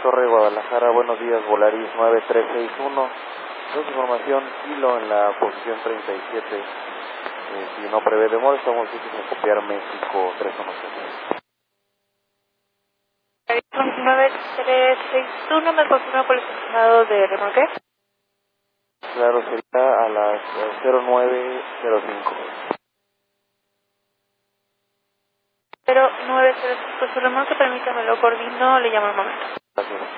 Torre Guadalajara, buenos días, Volaris 9361. Dos información, Kilo en la posición 37. Si no prevé demora, estamos listos a copiar México 316. 9361, ¿me confirma por el estimado de remolque? Claro, sería a las 0905. 0905, su remolque, permítame, lo coordino, le llamo un momento. Gracias.